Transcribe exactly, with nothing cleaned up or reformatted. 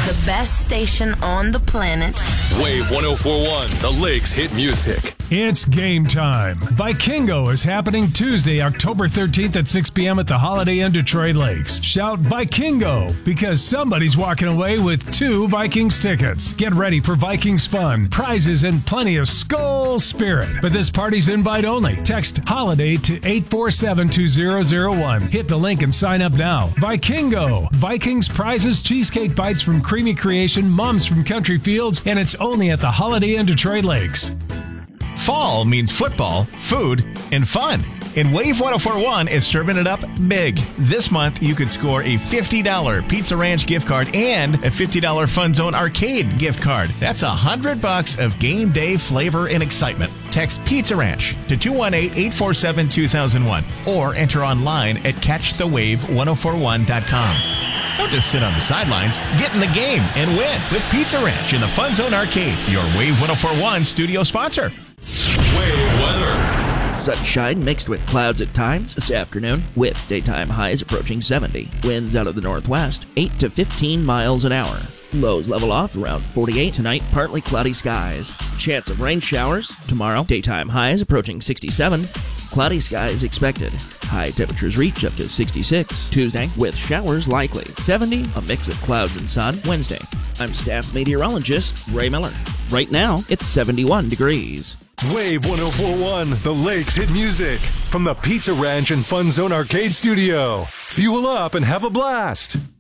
The best station on the planet. Wave one oh four point one, the Lakes hit music. It's game time. Vikingo is happening Tuesday, October thirteenth at six p.m. at the Holiday Inn Detroit Lakes. Shout Vikingo because somebody's walking away with two Vikings tickets. Get ready for Vikings fun, prizes, and plenty of Skol spirit. But this party's invite only. Text HOLIDAY to eight four seven two zero zero one. Hit the link and sign up now. Vikingo. Vikings, prizes, cheesecake bites from Creamy Creation, mums from Country Fields, and it's only at the Holiday Inn Detroit Lakes. Fall means football, food, and fun. And Wave one oh four point one is serving it up big. This month, you could score a fifty dollars Pizza Ranch gift card and a fifty dollars Fun Zone Arcade gift card. That's one hundred bucks of game day flavor and excitement. Text Pizza Ranch to two one eight, eight four seven, two thousand one or enter online at catch the wave one oh four one dot com. Don't just sit on the sidelines. Get in the game and win with Pizza Ranch in the Fun Zone Arcade, your Wave one oh four point one studio sponsor. Wave weather. Sunshine mixed with clouds at times this afternoon, with daytime highs approaching seventy. Winds out of the northwest, eight to fifteen miles an hour. Lows level off around forty-eight tonight, partly cloudy skies. Chance of rain showers tomorrow, daytime highs approaching sixty-seven. Cloudy skies expected. High temperatures reach up to sixty-six. Tuesday, with showers likely. seventy, a mix of clouds and sun. Wednesday, I'm staff meteorologist Ray Miller. Right now, it's seventy-one degrees. Wave one oh four point one, the Lakes hit music from the Pizza Ranch and Fun Zone Arcade Studio. Fuel up and have a blast.